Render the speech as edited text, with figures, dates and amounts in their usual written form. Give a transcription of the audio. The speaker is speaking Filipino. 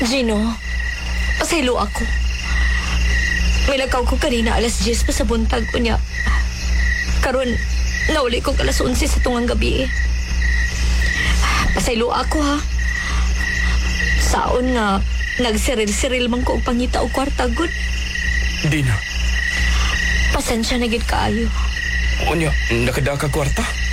Gino, pasaylo ako. May lakaw ko kanina alas 10 pa sa buntag ko niya. Karon, nauli ko alas 11 sa tungang gabi. Pasaylo ako ha. Saon nga, nagsiril-siril man ko ang pangita o kwarta, good. Dina. Pasensya na gid kaayo. Unya, nakadaka kwarta?